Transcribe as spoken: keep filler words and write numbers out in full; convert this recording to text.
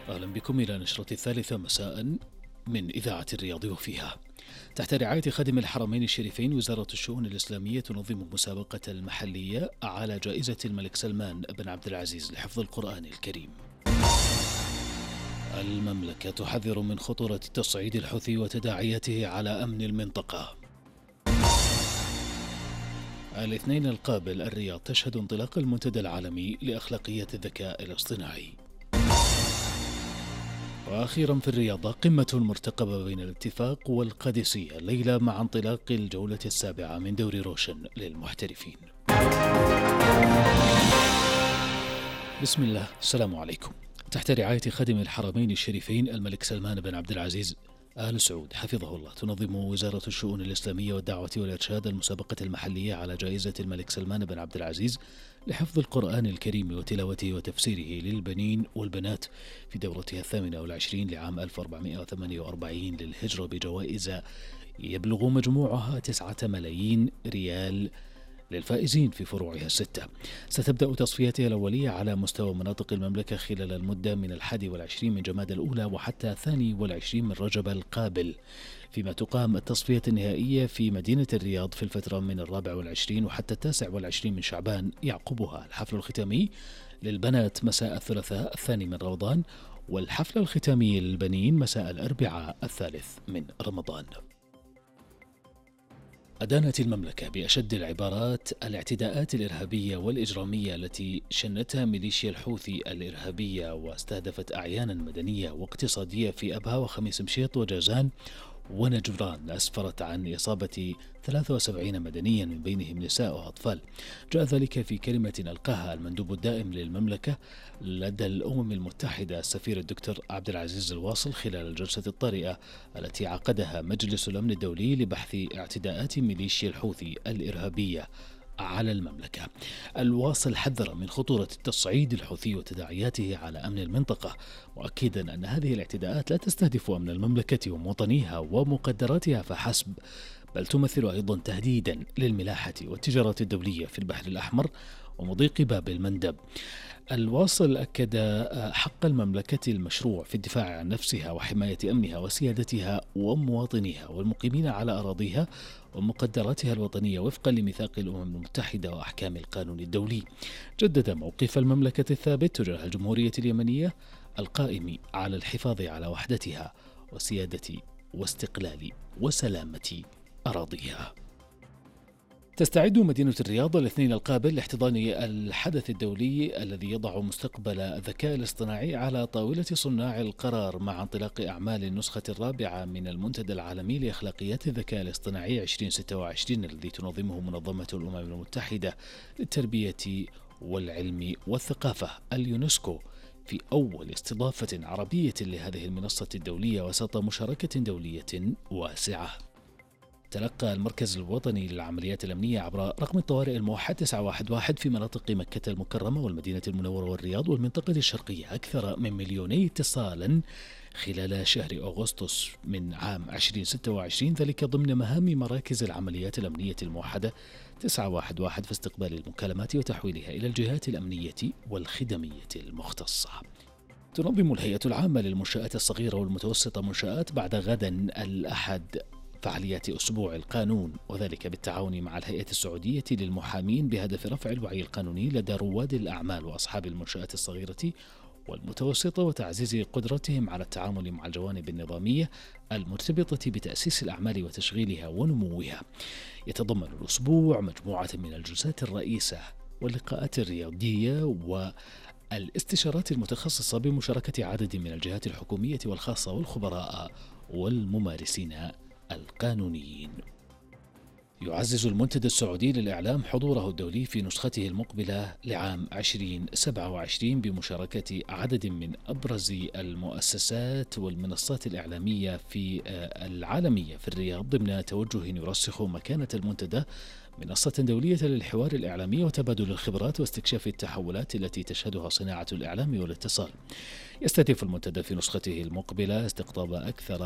أهلا بكم إلى نشرة الثالثة مساء من إذاعة الرياض وفيها. تحت رعاية خادم الحرمين الشريفين، وزارة الشؤون الإسلامية تنظم مسابقة المحلية على جائزة الملك سلمان بن عبد العزيز لحفظ القرآن الكريم. المملكة تحذر من خطورة تصعيد الحوثي وتداعياته على أمن المنطقة. الاثنين القابل الرياض تشهد انطلاق المنتدى العالمي لأخلاقيات الذكاء الاصطناعي. وأخيرا في الرياضة، قمة مرتقبة بين الاتفاق والقادسية الليلة مع انطلاق الجولة السابعة من دوري روشن للمحترفين. بسم الله، السلام عليكم. تحت رعاية خادم الحرمين الشريفين الملك سلمان بن عبد العزيز آل سعود حفظه الله، تنظم وزارة الشؤون الإسلامية والدعوة والإرشاد المسابقة المحلية على جائزة الملك سلمان بن عبد العزيز لحفظ القرآن الكريم وتلاوته وتفسيره للبنين والبنات في دورتها الثامنة والعشرين لعام ألف وأربعمائة وثمانية وأربعين للهجرة، بجوائز يبلغ مجموعها تسعة ملايين ريال للفائزين في فروعها الستة. ستبدأ تصفياتها الأولية على مستوى مناطق المملكة خلال المدة من الحادي والعشرين من جماد الأولى وحتى الثاني والعشرين من رجب القابل، فيما تقام التصفية النهائية في مدينة الرياض في الفترة من الرابع والعشرين وحتى التاسع والعشرين من شعبان. يعقبها الحفل الختامي للبنات مساء الثلاثاء الثاني من رمضان، والحفل الختامي للبنين مساء الأربعاء الثالث من رمضان. أدانت المملكة بأشد العبارات الاعتداءات الإرهابية والإجرامية التي شنتها ميليشيا الحوثي الإرهابية، واستهدفت أعيانا مدنية واقتصادية في أبها وخميس مشيط وجازان ونجران، أسفرت عن إصابة ثلاثة وسبعين مدنيا من بينهم نساء وأطفال. جاء ذلك في كلمة ألقاها المندوب الدائم للمملكة لدى الأمم المتحدة السفير الدكتور عبد العزيز الواصل خلال الجلسة الطارئة التي عقدها مجلس الأمن الدولي لبحث اعتداءات ميليشيا الحوثي الإرهابية على المملكة. الواصل حذر من خطورة التصعيد الحوثي وتداعياته على أمن المنطقة، مؤكدا أن هذه الاعتداءات لا تستهدف أمن المملكة ومواطنيها ومقدراتها فحسب، بل تمثل أيضا تهديدا للملاحة والتجارة الدولية في البحر الأحمر ومضيق باب المندب. الواصل أكد حق المملكة المشروع في الدفاع عن نفسها وحماية أمنها وسيادتها ومواطنيها والمقيمين على أراضيها ومقدراتها الوطنية وفقا لميثاق الأمم المتحدة وأحكام القانون الدولي. جدد موقف المملكة الثابت تجاه الجمهورية اليمنية القائم على الحفاظ على وحدتها وسيادة واستقلال وسلامة أراضيها. تستعد مدينة الرياض الاثنين القابل لاحتضان الحدث الدولي الذي يضع مستقبل الذكاء الاصطناعي على طاولة صناع القرار، مع انطلاق أعمال النسخة الرابعة من المنتدى العالمي لأخلاقيات الذكاء الاصطناعي ألفين وستة وعشرين الذي تنظمه منظمة الأمم المتحدة للتربية والعلم والثقافة اليونسكو، في أول استضافة عربية لهذه المنصة الدولية وسط مشاركة دولية واسعة. تلقى المركز الوطني للعمليات الأمنية عبر رقم الطوارئ الموحد تسعة واحد واحد في مناطق مكة المكرمة والمدينة المنورة والرياض والمنطقة الشرقية أكثر من مليوني اتصالا خلال شهر أغسطس من عام ألفين وستة وعشرين، ذلك ضمن مهام مراكز العمليات الأمنية الموحدة تسعة واحد واحد في استقبال المكالمات وتحويلها إلى الجهات الأمنية والخدمية المختصة. تنظم الهيئة العامة للمنشآت الصغيرة والمتوسطة منشآت بعد غدا الأحد فعاليات أسبوع القانون، وذلك بالتعاون مع الهيئة السعودية للمحامين بهدف رفع الوعي القانوني لدى رواد الأعمال وأصحاب المنشآت الصغيرة والمتوسطة وتعزيز قدرتهم على التعامل مع الجوانب النظامية المرتبطة بتأسيس الأعمال وتشغيلها ونموها. يتضمن الأسبوع مجموعة من الجلسات الرئيسة واللقاءات الرياضية والاستشارات المتخصصة بمشاركة عدد من الجهات الحكومية والخاصة والخبراء والممارسين القانونيين. يعزز المنتدى السعودي للإعلام حضوره الدولي في نسخته المقبلة لعام ألفين وسبعة وعشرين بمشاركة عدد من أبرز المؤسسات والمنصات الإعلامية في العالمية في الرياض، ضمن توجه يرسخ مكانة المنتدى منصة دولية للحوار الإعلامي وتبادل الخبرات واستكشاف التحولات التي تشهدها صناعة الإعلام والاتصال. يستهدف المنتدى في نسخته المقبلة استقطاب أكثر